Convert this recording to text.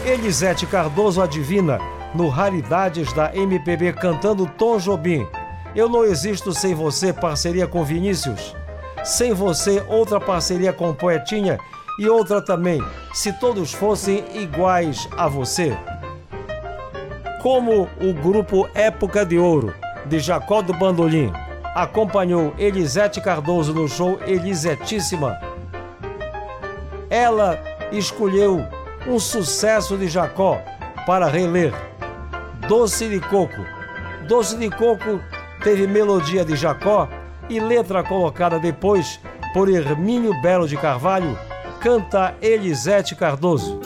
Elisete Cardoso adivina no Raridades da MPB cantando Tom Jobim. Eu não existo sem você, parceria com Vinícius. Sem você, outra parceria com Poetinha e outra também, se todos fossem iguais a você. Como o grupo Época de Ouro, de Jacó do Bandolim, acompanhou Elisete Cardoso no show Elisetíssima, ela escolheu um sucesso de Jacó para reler, Doce de Coco. Doce de Coco teve melodia de Jacó e letra colocada depois por Hermínio Belo de Carvalho, canta Elisete Cardoso.